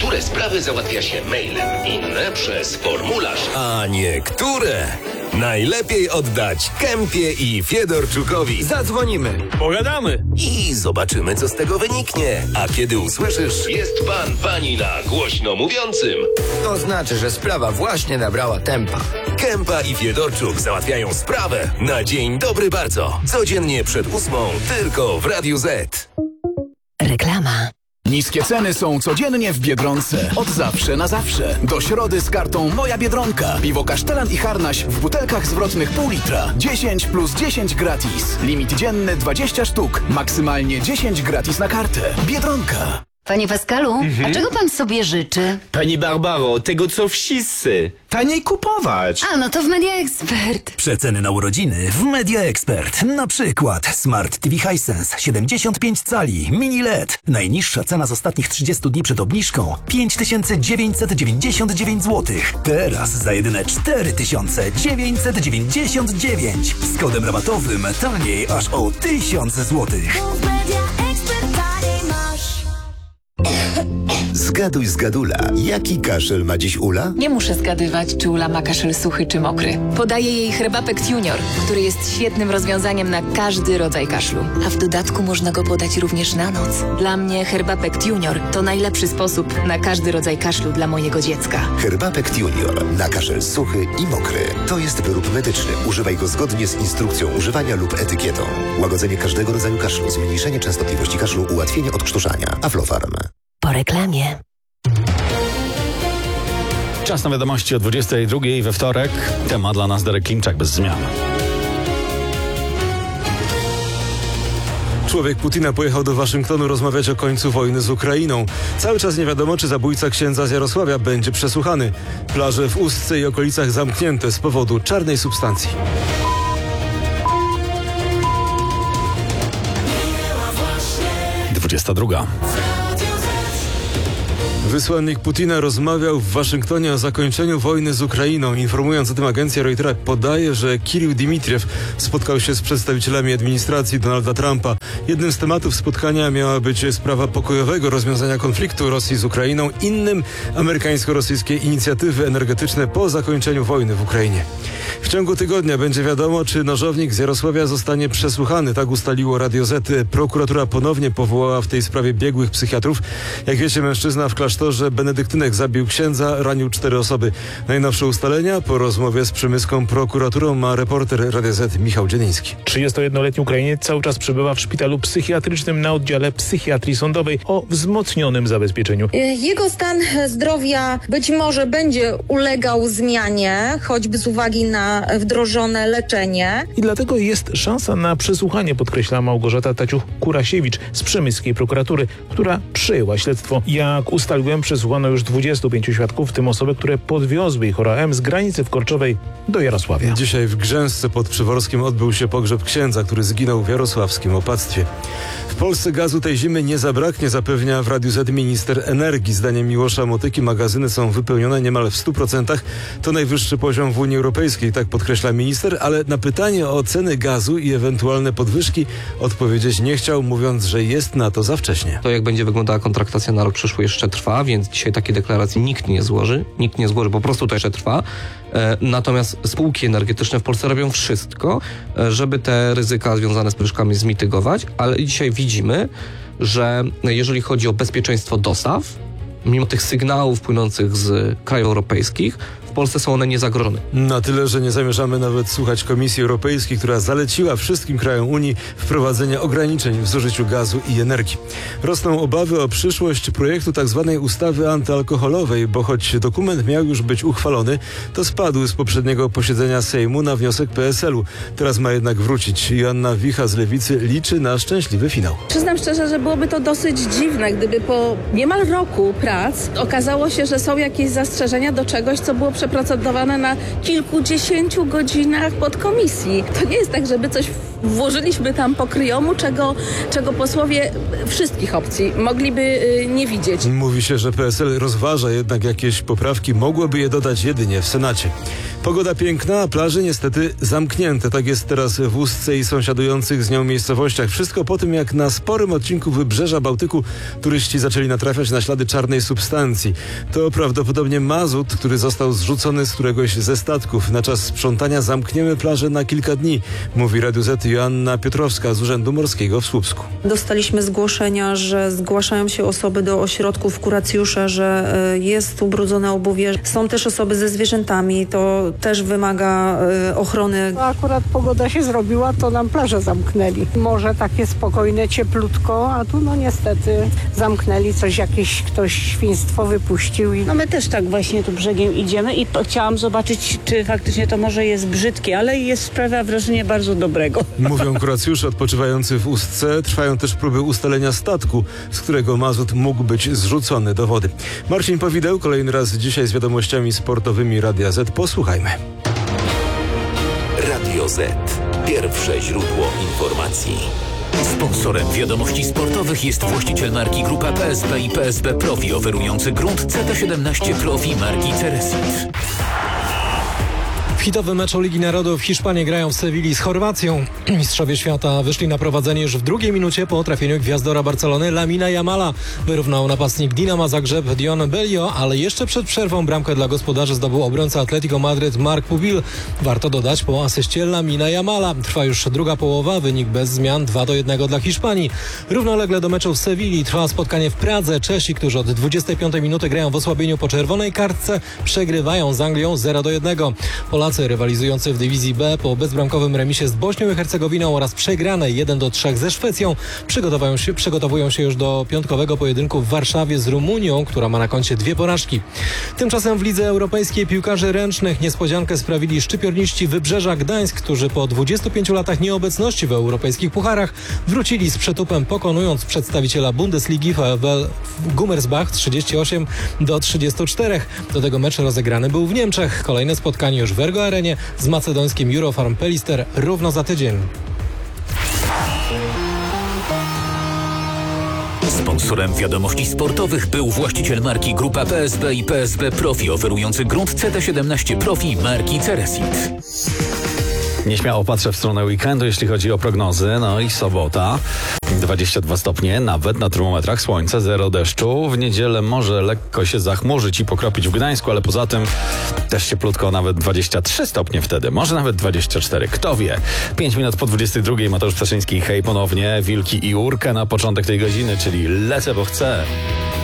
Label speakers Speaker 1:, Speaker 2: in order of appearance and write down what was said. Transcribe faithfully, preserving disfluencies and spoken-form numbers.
Speaker 1: Niektóre sprawy załatwia się mailem, inne przez formularz.
Speaker 2: A niektóre najlepiej oddać Kępie i Fiedorczukowi.
Speaker 3: Zadzwonimy, pogadamy
Speaker 2: i zobaczymy, co z tego wyniknie. A kiedy usłyszysz:
Speaker 1: jest pan, pani na głośno mówiącym,
Speaker 3: to znaczy, że sprawa właśnie nabrała tempa.
Speaker 2: Kępa i Fiedorczuk załatwiają sprawę na dzień dobry bardzo. Codziennie przed ósmą tylko w Radiu Z.
Speaker 4: Reklama.
Speaker 5: Niskie ceny są codziennie w Biedronce. Od zawsze na zawsze. Do środy z kartą Moja Biedronka. Piwo Kasztelan i Harnaś w butelkach zwrotnych pół litra. dziesięć plus dziesięć gratis. Limit dzienny dwadzieścia sztuk. Maksymalnie dziesięć gratis na kartę. Biedronka.
Speaker 4: Panie Pascalu, mhm. a czego pan sobie życzy?
Speaker 6: Pani Barbaro, tego co wszyscy. Taniej kupować.
Speaker 4: A, no to w Media Expert.
Speaker 7: Przeceny na urodziny w Media Expert. Na przykład Smart T V Hisense siedemdziesiąt pięć cali, mini L E D. Najniższa cena z ostatnich trzydziestu dni przed obniżką pięć tysięcy dziewięćset dziewięćdziesiąt dziewięć złotych. Teraz za jedyne cztery tysiące dziewięćset dziewięćdziesiąt dziewięć. Z kodem rabatowym taniej aż o tysiąc złotych.
Speaker 8: Zgaduj z Gadula. Jaki kaszel ma dziś Ula?
Speaker 9: Nie muszę zgadywać, czy Ula ma kaszel suchy czy mokry. Podaję jej Herbapekt Junior, który jest świetnym rozwiązaniem na każdy rodzaj kaszlu. A w dodatku można go podać również na noc. Dla mnie Herbapekt Junior to najlepszy sposób na każdy rodzaj kaszlu dla mojego dziecka.
Speaker 8: Herbapekt Junior na kaszel suchy i mokry. To jest wyrób medyczny. Używaj go zgodnie z instrukcją używania lub etykietą. Łagodzenie każdego rodzaju kaszlu, zmniejszenie częstotliwości kaszlu, ułatwienie odkrztuszania. Aflofarm.
Speaker 4: Po reklamie.
Speaker 10: Czas na wiadomości o dwudziestej drugiej we wtorek. Temat dla nas Darek Klimczak bez zmian.
Speaker 11: Człowiek Putina pojechał do Waszyngtonu rozmawiać o końcu wojny z Ukrainą. Cały czas nie wiadomo, czy zabójca księdza z Jarosławia będzie przesłuchany. Plaże w Ustce i okolicach zamknięte z powodu czarnej substancji.
Speaker 10: dwudziesta druga.
Speaker 11: Wysłannik Putina rozmawiał w Waszyngtonie o zakończeniu wojny z Ukrainą. Informując o tym, agencja Reutera podaje, że Kirill Dmitriew spotkał się z przedstawicielami administracji Donalda Trumpa. Jednym z tematów spotkania miała być sprawa pokojowego rozwiązania konfliktu Rosji z Ukrainą, innym amerykańsko-rosyjskie inicjatywy energetyczne po zakończeniu wojny w Ukrainie. W ciągu tygodnia będzie wiadomo, czy nożownik z Jarosławia zostanie przesłuchany. Tak ustaliło Radio Z. Prokuratura ponownie powołała w tej sprawie biegłych psychiatrów. Jak wiecie, mężczyzna w klasztorze benedyktynek zabił księdza, ranił cztery osoby. Najnowsze ustalenia po rozmowie z przemyską prokuraturą ma reporter Radia Z Michał Dzieliński.
Speaker 12: trzydziestojednoletni Ukrainiec cały czas przebywa w szpitalu psychiatrycznym na oddziale psychiatrii sądowej o wzmocnionym zabezpieczeniu.
Speaker 13: Jego stan zdrowia być może będzie ulegał zmianie, choćby z uwagi na wdrożone leczenie.
Speaker 12: I dlatego jest szansa na przesłuchanie, podkreśla Małgorzata Taciuch-Kurasiewicz z przemyskiej prokuratury, która przejęła śledztwo. Jak ustaliłem, przesłuchano już dwudziestu pięciu świadków, w tym osoby, które podwiozły ich Chora M z granicy w Korczowej do Jarosławia.
Speaker 11: Dzisiaj w Grzęsce pod Przyworskiem odbył się pogrzeb księdza, który zginął w jarosławskim opactwie. W Polsce gazu tej zimy nie zabraknie, zapewnia w Radiu Z minister energii. Zdaniem Miłosza Motyki magazyny są wypełnione niemal w stu procentach. To najwyższy poziom w Unii Europejskiej, tak podkreśla minister, ale na pytanie o ceny gazu i ewentualne podwyżki odpowiedzieć nie chciał, mówiąc, że jest na to za wcześnie.
Speaker 14: To, jak będzie wyglądała kontraktacja na rok przyszły, jeszcze trwa, więc dzisiaj takiej deklaracji nikt nie złoży. Nikt nie złoży, po prostu to jeszcze trwa. E, natomiast spółki energetyczne w Polsce robią wszystko, e, żeby te ryzyka związane z podwyżkami zmitygować, ale dzisiaj widzimy, że jeżeli chodzi o bezpieczeństwo dostaw, mimo tych sygnałów płynących z krajów europejskich, w Polsce są one niezagrożone.
Speaker 11: Na tyle, że nie zamierzamy nawet słuchać Komisji Europejskiej, która zaleciła wszystkim krajom Unii wprowadzenie ograniczeń w zużyciu gazu i energii. Rosną obawy o przyszłość projektu tzw. ustawy antyalkoholowej, bo choć dokument miał już być uchwalony, to spadł z poprzedniego posiedzenia Sejmu na wniosek P S L-u. Teraz ma jednak wrócić. Joanna Wicha z Lewicy liczy na szczęśliwy finał.
Speaker 15: Przyznam szczerze, że byłoby to dosyć dziwne, gdyby po niemal roku prac okazało się, że są jakieś zastrzeżenia do czegoś, co było przeprocedowane na kilkudziesięciu godzinach podkomisji. To nie jest tak, żeby coś włożyliśmy tam po kryjomu, czego, czego posłowie wszystkich opcji mogliby y, nie widzieć.
Speaker 11: Mówi się, że P S L rozważa jednak jakieś poprawki, mogłoby je dodać jedynie w Senacie. Pogoda piękna, a plaże niestety zamknięte. Tak jest teraz w Ustce i sąsiadujących z nią miejscowościach. Wszystko po tym, jak na sporym odcinku wybrzeża Bałtyku turyści zaczęli natrafiać na ślady czarnej substancji. To prawdopodobnie mazut, który został zrzucony z któregoś ze statków. Na czas sprzątania zamkniemy plażę na kilka dni, mówi Radiu Z Joanna Piotrowska z Urzędu Morskiego w Słupsku.
Speaker 16: Dostaliśmy zgłoszenia, że zgłaszają się osoby do ośrodków kuracjusze, że jest ubrudzone obuwie. Są też osoby ze zwierzętami, to też wymaga ochrony.
Speaker 17: Akurat pogoda się zrobiła, to nam plażę zamknęli. Morze takie spokojne, cieplutko, a tu no niestety zamknęli coś, jakieś ktoś świństwo wypuścił. I...
Speaker 18: No my też tak właśnie tu brzegiem idziemy i chciałam zobaczyć, czy faktycznie to morze jest brzydkie, ale jest sprawia wrażenie bardzo dobrego.
Speaker 11: Mówią kuracjusze odpoczywający w Ustce. Trwają też próby ustalenia statku, z którego mazut mógł być zrzucony do wody. Marcin Powideł kolejny raz dzisiaj z wiadomościami sportowymi Radia Z. Posłuchajmy.
Speaker 2: Radio Z. Pierwsze źródło informacji.
Speaker 19: Sponsorem wiadomości sportowych jest właściciel marki Grupa P S B i P S B Profi, oferujący grunt C T siedemnaście Profi marki Ceresit.
Speaker 20: W hitowym meczu Ligi Narodów Hiszpanie grają w Sewilli z Chorwacją. Mistrzowie świata wyszli na prowadzenie już w drugiej minucie po trafieniu gwiazdora Barcelony Lamina Yamala. Wyrównał napastnik Dinama Zagrzeb Dion Belio, ale jeszcze przed przerwą bramkę dla gospodarzy zdobył obrońca Atletico Madryt Marc Pubil. Warto dodać po asyście Lamina Yamala. Trwa już druga połowa, wynik bez zmian dwa do jednego dla Hiszpanii. Równolegle do meczu w Sewilli trwa spotkanie w Pradze. Czesi, którzy od dwudziestej piątej minuty grają w osłabieniu po czerwonej kartce, przegrywają z Anglią zero do jednego. Polacy rywalizujący w dywizji B po bezbramkowym remisie z Bośnią i Hercegowiną oraz przegranej jeden do trzech ze Szwecją przygotowują się, przygotowują się już do piątkowego pojedynku w Warszawie z Rumunią, która ma na koncie dwie porażki. Tymczasem w Lidze Europejskiej piłkarzy ręcznych niespodziankę sprawili szczypiorniści Wybrzeża Gdańsk, którzy po dwudziestu pięciu latach nieobecności w europejskich pucharach wrócili z przetupem, pokonując przedstawiciela Bundesligi VfL Gummersbach trzydzieści osiem do trzydziestu czterech. Do tego mecz rozegrany był w Niemczech. Kolejne spotkanie już w Ergo Arenie z macedońskim Eurofarm Pelister równo za tydzień.
Speaker 19: Sponsorem wiadomości sportowych był właściciel marki Grupa P S B i P S B Profi, oferujący grunt C T siedemnaście Profi marki Ceresit.
Speaker 10: Nieśmiało patrzę w stronę weekendu, jeśli chodzi o prognozy. No i sobota, dwadzieścia dwa stopnie, nawet na termometrach, słońce, zero deszczu. W niedzielę może lekko się zachmurzyć i pokropić w Gdańsku, ale poza tym też cieplutko, nawet dwadzieścia trzy stopnie wtedy, może nawet dwadzieścia cztery, kto wie. pięć minut po dwudziestej drugiej, Mateusz Ptaszyński, hej ponownie, Wilki i Urka na początek tej godziny, czyli lecę, bo chcę.